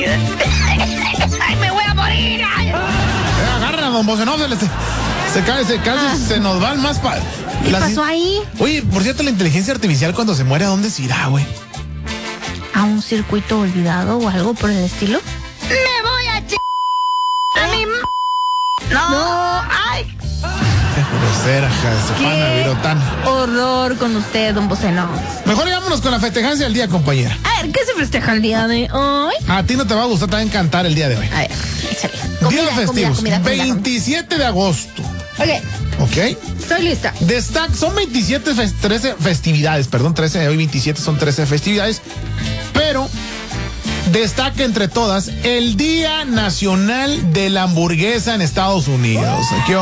¡Ay, me voy a morir! Agarra, don Bocenov, se cae, se nos va el más padre. ¿Qué pasó ahí? Oye, por cierto, la inteligencia artificial cuando se muere, ¿a dónde se irá, güey? ¿A un circuito olvidado o algo por el estilo? ¡Me voy a a mi No, ay. Qué grosera, Virotán. Horror con usted, don Bocenov. Mejor vámonos con la festejancia del día, compañera. A ver, ¿qué se festeja el día de hoy? A ti no te va a gustar, te va a encantar el día de hoy. A ver, échale. Día festivos, 27 de agosto. Ok, ¿Ok? estoy lista. Son 13 festividades, perdón, 13, hoy 27 son 13 festividades, pero destaca entre todas el Día Nacional de la Hamburguesa en Estados Unidos. ¿Qué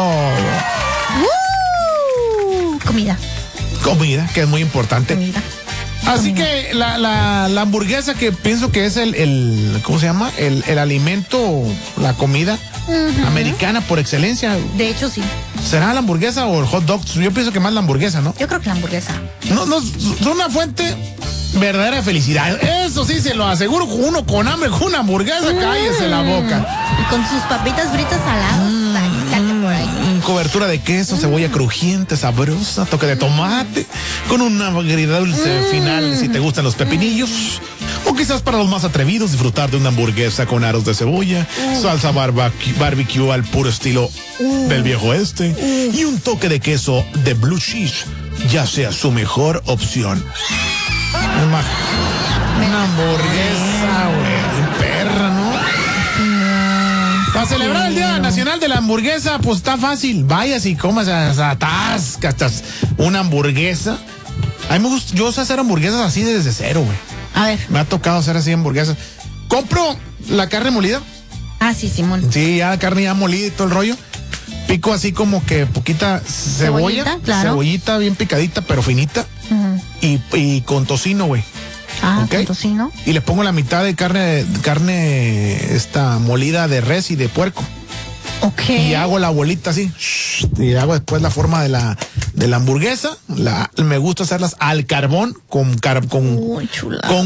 Comida, que es muy importante. Así que la hamburguesa, que pienso que es el ¿cómo se llama? El alimento, la comida americana por excelencia. De hecho, sí. ¿Será la hamburguesa o el hot dog? Yo pienso que más la hamburguesa, ¿no? Yo creo que la hamburguesa. No, son una fuente verdadera de felicidad. Eso sí, se lo aseguro. Uno con hambre, con una hamburguesa, cállese la boca. Y con sus papitas fritas saladas. Por ahí. Cobertura de queso, cebolla crujiente, sabrosa, toque de tomate, con una agridulce final si te gustan los pepinillos. O quizás para los más atrevidos, disfrutar de una hamburguesa con aros de cebolla, salsa barbecue al puro estilo del viejo oeste y un toque de queso de blue cheese, ya sea su mejor opción. Una hamburguesa, güey, perra, ¿no? Para celebrar el Día Nacional de la Hamburguesa, pues está fácil. Vayas y comas, atascas una hamburguesa. A mí me gusta, yo sé hacer hamburguesas así desde cero, güey. A ver. Me ha tocado hacer así hamburguesas. Compro la carne molida. Ah, sí, Simón. Sí, ya la carne ya molida y todo el rollo. Pico así como que poquita cebolla. Claro. Cebollita bien picadita, pero finita. Y con tocino, güey. Ah, ¿okay? ¿con tocino? Y le pongo la mitad de carne esta molida de res y de puerco. Ok. Y hago la bolita así. Y hago después la forma de la hamburguesa. Me gusta hacerlas al carbón con Uy, chula.